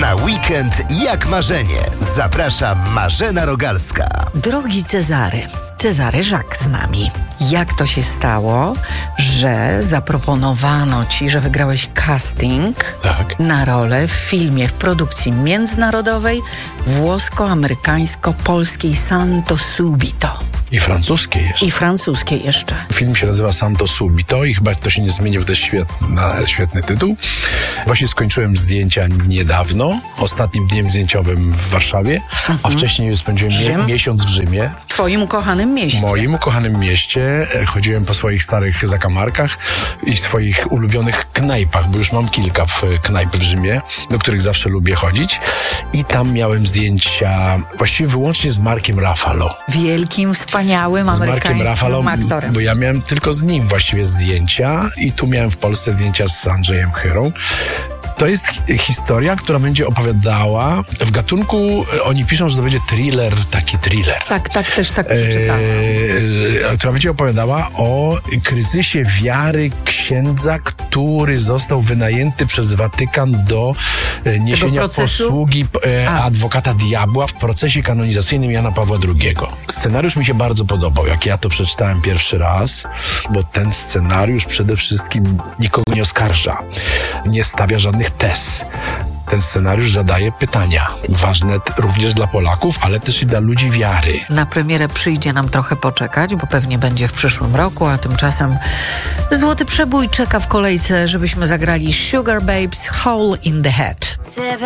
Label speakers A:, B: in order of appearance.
A: Na weekend jak marzenie. Zaprasza Marzena Rogalska.
B: Drogi Cezary Żak z nami. Jak to się stało, że zaproponowano ci, że wygrałeś casting na rolę w filmie w produkcji międzynarodowej włosko-amerykańsko-polskiej Santo Subito?
C: I francuskiej jeszcze.
B: I francuskiej jeszcze.
C: Film się nazywa Santo Subito i chyba to się nie zmienił, to jest świetny tytuł. Właśnie skończyłem zdjęcia niedawno, ostatnim dniem zdjęciowym w Warszawie, a wcześniej spędziłem miesiąc w Rzymie.
B: Twoim ukochanym mieście.
C: Moim ukochanym mieście. Chodziłem po swoich starych zakamarkach i swoich ulubionych knajpach, bo już mam kilka knajp w Rzymie, do których zawsze lubię chodzić. I tam miałem zdjęcia właściwie wyłącznie z Markiem Ruffalo.
B: Wielkim, wspaniałym amerykańskim aktorem.
C: Bo ja miałem tylko z nim właściwie zdjęcia i tu miałem w Polsce zdjęcia z Andrzejem Chyrą. To jest historia, która będzie opowiadała, w gatunku oni piszą, że to będzie taki thriller.
B: Tak, też tak przeczytałam.
C: Która będzie opowiadała o kryzysie wiary księdza, który został wynajęty przez Watykan do niesienia posługi adwokata diabła w procesie kanonizacyjnym Jana Pawła II. Scenariusz mi się bardzo podobał, jak ja to przeczytałem pierwszy raz, bo ten scenariusz przede wszystkim nikogo nie oskarża, nie stawia żadnych tez. Ten scenariusz zadaje pytania, ważne również dla Polaków, ale też i dla ludzi wiary.
B: Na premierę przyjdzie nam trochę poczekać, bo pewnie będzie w przyszłym roku, a tymczasem Złoty Przebój czeka w kolejce, żebyśmy zagrali Sugar Babes Hole in the Head.